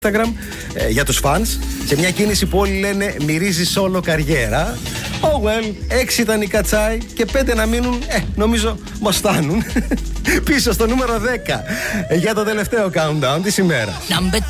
Instagram για τους φανς. Σε μια κίνηση που όλοι λένε μυρίζει όλο καριέρα. Oh well, 6 ήταν η Κατσάη και 5 να μείνουν, νομίζω μας φτάνουν. Πίσω στο νούμερο 10 για το τελευταίο countdown της ημέρας. Number 10.